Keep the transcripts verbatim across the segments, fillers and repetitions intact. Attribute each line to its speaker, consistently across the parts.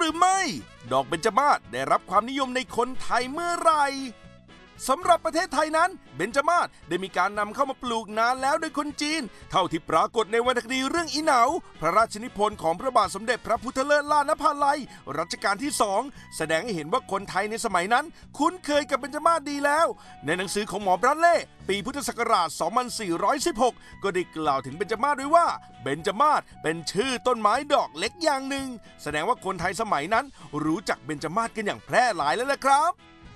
Speaker 1: รือไม่ดอกเบญจมาศได้รับความนิยมในคนไทยเมื่อไหร่สำหรับประเทศไทยนั้นเบญจมาศได้มีการนำเข้ามาปลูกนานแล้วโดยคนจีนเท่าที่ปรากฏในวรรณคดีเรื่องอีเหนาพระราชนิพนธ์ของพระบาทสมเด็จพระพุทธเลิศล่านภาลัยรัชกาลที่สองแสดงให้เห็นว่าคนไทยในสมัยนั้นคุ้นเคยกับเบญจมาศดีแล้วในหนังสือของหมอบรัตเล่ปีพุทธศักราช สองพันสี่ร้อยสิบหก ก็ได้กล่าวถึงเบญจมาศไว้ว่าเบญจมาศเป็นชื่อต้นไม้ดอกเล็กอย่างหนึ่งแสดงว่าคนไทยสมัยนั้นรู้จักเบญจมาศกันอย่างแพร่หลายแล้วล่ะครับ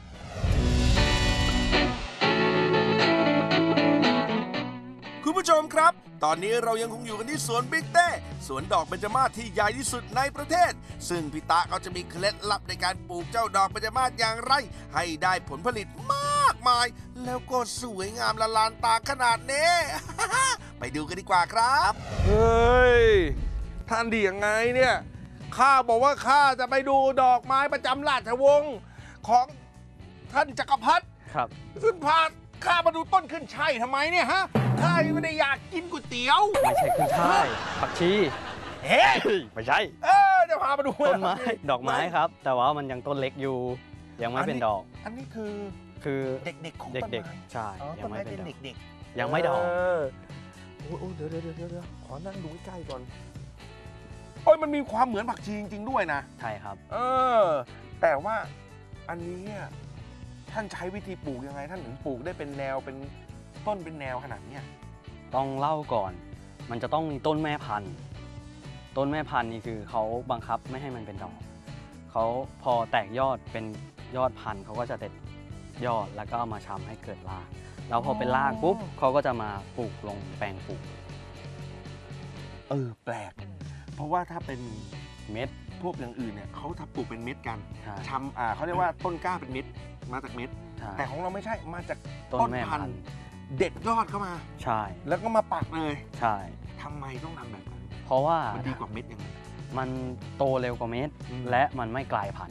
Speaker 1: คุณผู้ชมครับตอนนี้เรายังคงอยู่กันที่สวนบิ๊กเต้สวนดอกเบญจมาศที่ใหญ่ที่สุดในประเทศซึ่งพี่ตาเขาจะมีเคล็ดลับในการปลูกเจ้าดอกเบญจมาศอย่างไรให้ได้ผลผลิตมากมายแล้วก็สวยงามละลานตาขนาดนี้ ไปดูกันดีกว่าครับเฮ้ยท่านดียังไงเนี่ยข้าบอกว่าข้าจะไปดูดอกไม้ประจำราชวงศ์ของท่านจักรพรรดิครับซึ่งพาข้ามาดูต้นขึ้นช่ายทำไมเนี่ยฮะข้าไม่ได้อยากกินก๋วยเตี๋ยว
Speaker 2: ไม่ใช่ขึ้นช่ายผักชี
Speaker 1: เฮ้ย
Speaker 2: ไม่ใช่
Speaker 1: เออเดี๋ยวพามาดู
Speaker 2: ต้นไม้ดอกไม้ครับแต่ว่ามันยังต้นเล็กอยู่ยังไม่เป็นดอก
Speaker 1: อันนี้คือ
Speaker 2: คือ
Speaker 1: เด็กๆของ
Speaker 2: เด็กๆใช่
Speaker 1: ยังไม่เป็นเด็ก
Speaker 2: ๆยังไม่ดอก
Speaker 1: โอ้เดี๋ยวเดี๋ยวเดี๋ยวขอนั่งดูใกล้ๆก่อนโอ้ยมันมีความเหมือนผักชีจริงๆด้วยนะ
Speaker 2: ใช่ครับ
Speaker 1: เออแต่ว่าอันนี้ท่านใช้วิธีปลูกยังไงท่านถึงปลูกได้เป็นแนวเป็นต้นเป็นแนวขนาดนี้
Speaker 2: ต้องเล่าก่อนมันจะต้องมีต้นแม่พันธุ์ต้นแม่พันธุ์นี่คือเขาบังคับไม่ให้มันเป็นดอกเขาพอแตกยอดเป็นยอดพันธุ์เขาก็จะเด็ดยอดแล้วก็เอามาชำให้เกิดรากแล้วพอเป็นรากปุ๊บเขาก็จะมาปลูกลงแปลงปลูก
Speaker 1: เออแปลกเพราะว่าถ้าเป็นเม็ดพวกอย่างอื่นเนี่ยเขาทำปลูกเป็นเม็ดกันชำอ่าเขาเรียกว่าต้นกล้าเป็นเม็ดมาจากเม็ดแต่ของเราไม่ใช่มาจากต้นพันธุ์เด็ดยอดเข้ามา
Speaker 2: ใช่
Speaker 1: แล้วก็มาปักเลย
Speaker 2: ใช่
Speaker 1: ทำไมต้องทำแบบนั้น
Speaker 2: เพราะว่า
Speaker 1: มันดีกว่าเม็ดยังไง
Speaker 2: มันโตเร็วกว่าเม็ดและมันไม่กลายพัน